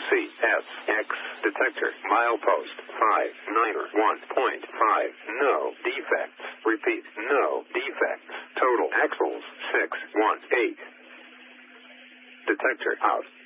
CSX detector. Milepost 591.5. No defects. Repeat, no defects. Total axles 618. Detector out.